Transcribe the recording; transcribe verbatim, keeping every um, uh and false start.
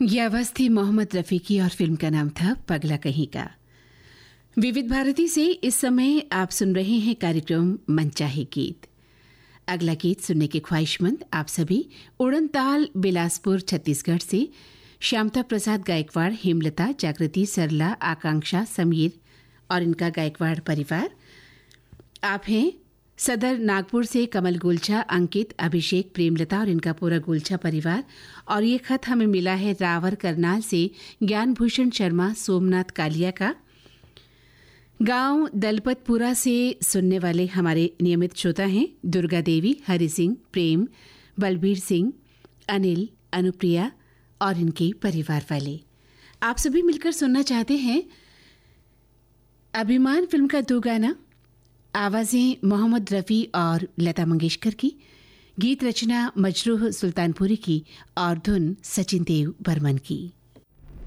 ये आवाज थी मोहम्मद रफ़ी की और फिल्म का नाम था पगला कहीं का। विविध भारती से इस समय आप सुन रहे हैं कार्यक्रम मनचाहे गीत। अगला गीत सुनने के ख्वाहिशमंद आप सभी उड़नताल बिलासपुर छत्तीसगढ़ से श्यामता प्रसाद गायकवाड़, हेमलता, जागृति, सरला, आकांक्षा, समीर और इनका गायकवाड़ परिवार। आप हैं सदर नागपुर से कमल गुलछा, अंकित, अभिषेक, प्रेमलता और इनका पूरा गुलछा परिवार। और ये खत हमें मिला है रावर करनाल से ज्ञान भूषण शर्मा, सोमनाथ कालिया का। गांव दलपतपुरा से सुनने वाले हमारे नियमित श्रोता हैं दुर्गा देवी, हरि सिंह, प्रेम, बलबीर सिंह, अनिल, अनुप्रिया और इनके परिवार वाले। आप सभी मिलकर सुनना चाहते हैं अभिमान फिल्म का दो गाना। आवाज़ें मोहम्मद रफ़ी और लता मंगेशकर की, गीत रचना मजरूह सुल्तानपुरी की और धुन सचिन देव बर्मन की।